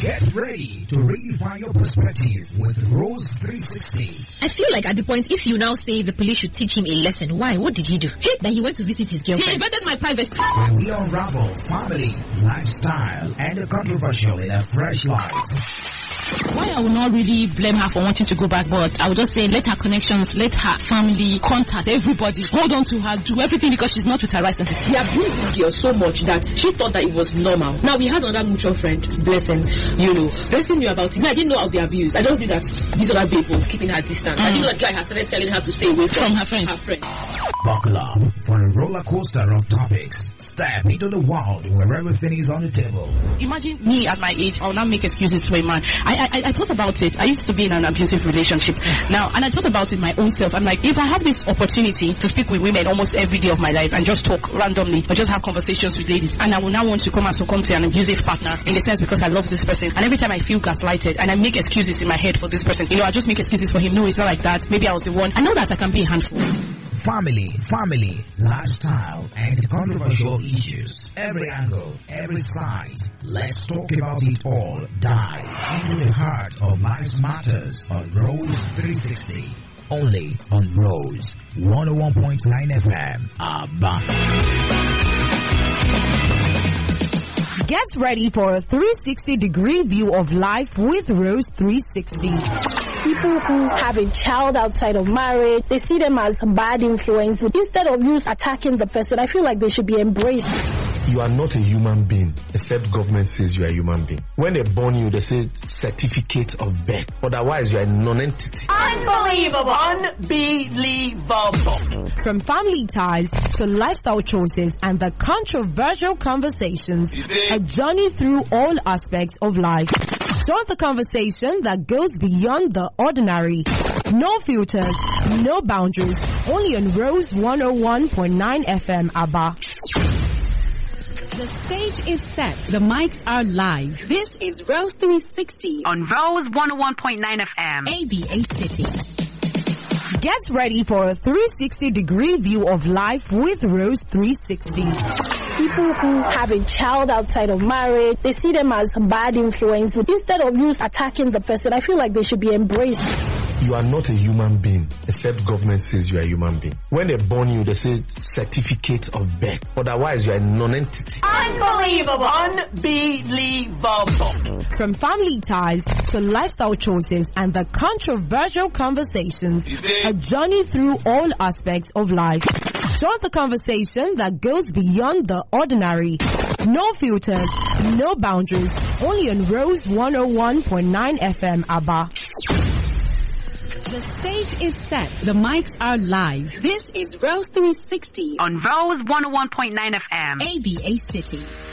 Get ready to redefine your perspective with Rose 360. I feel like at the point, if you now say the police should teach him a lesson, why? What did he do? That he went to visit his girlfriend. He invaded my privacy. Where we unravel family, lifestyle, and the controversial in a fresh light. Why I will not really blame her for wanting to go back, but I would just say let her connections, let her family contact everybody, hold on to her, do everything because she's not with her right senses. He abused this girl so much that she thought that it was normal. Now we had another mutual friend, Blessing, Blessing knew about it. I didn't know of the abuse. I just knew that this other babe was keeping her distance. I didn't know that guy had started telling her to stay away from her friends. Buckle up for a roller coaster of topics. Step into the world where everything is on the table. Imagine me at my age, I'll now make excuses to a man. I thought about it. I used to be in an abusive relationship now, and I thought about it my own self. I'm like, if I have this opportunity to speak with women almost every day of my life and just talk randomly or just have conversations with ladies, and I will now want to come and succumb to an abusive partner in the sense because I love this person, and every time I feel gaslighted and I make excuses in my head for this person, I just make excuses for him. No, it's not like that. Maybe I was the one. I know that I can be a handful. Family, lifestyle, and controversial issues. Every angle, every side. Let's talk about it all. Dive into the heart of life's matters on Rose 360. Only on Rose 101.9 FM. Get ready for a 360-degree view of life with Rose 360. People who have a child outside of marriage, they see them as bad influence. Instead of you attacking the person, I feel like they should be embraced. You are not a human being, except government says you are a human being. When they born you, they say certificate of birth. Otherwise, you are a non-entity. Unbelievable. Unbelievable. From family ties to lifestyle choices and the controversial conversations, a journey through all aspects of life. Join the conversation that goes beyond the ordinary. No filters, no boundaries, only on Rose 101.9 FM, Abba. The stage is set. The mics are live. This is Rose 360 on Rose 101.9 FM, ABA City. Get ready for a 360-degree view of life with Rose 360. People who have a child outside of marriage, they see them as bad influence. Instead of you attacking the person, I feel like they should be embraced. You are not a human being, except government says you are a human being. When they born you, they say certificate of birth. Otherwise, you are a non-entity. Unbelievable. Unbelievable. From family ties to lifestyle choices and the controversial conversations, a journey through all aspects of life. Join the conversation that goes beyond the ordinary. No filters, no boundaries, only on Rose 101.9 FM, Abba. The stage is set. The mics are live. This is Rose 360 on Rose 101.9 FM, ABA City.